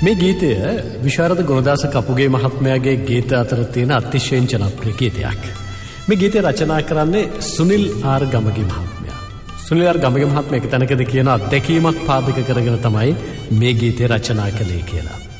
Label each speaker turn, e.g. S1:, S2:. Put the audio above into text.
S1: මේ ගීතය විශාරද ගුණදාස කපුගේ මහත්මයාගේ ගීත අතර තියෙන අතිශයින් ජනප්‍රිය ගීතයක්. මේ ගීතය රචනා කරන්නේ සුනිල් ආර් ගමගේ මහත්මයා. සුනිල් ආර් ගමගේ මහත්මයා එක තැනකදී කියන අත්දැකීමක් පාදක කරගෙන තමයි මේ ගීතය රචනා කළේ කියලා.